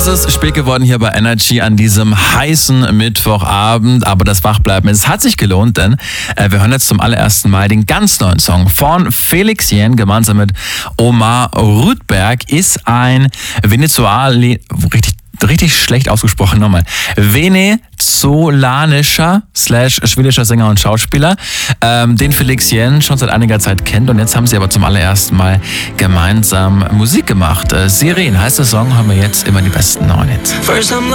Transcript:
Es ist spät geworden hier bei Energy an diesem heißen Mittwochabend, aber das Wachbleiben, es hat sich gelohnt, denn wir hören jetzt zum allerersten Mal den ganz neuen Song von Felix Jähn gemeinsam mit Omar Rudberg. Ist ein richtig schlecht ausgesprochen, nochmal, venezolanischer / schwedischer Sänger und Schauspieler, den Felix Jähn schon seit einiger Zeit kennt, und jetzt haben sie aber zum allerersten Mal gemeinsam Musik gemacht. Siren heißt der Song, hören wir jetzt immer die besten neuen Hits.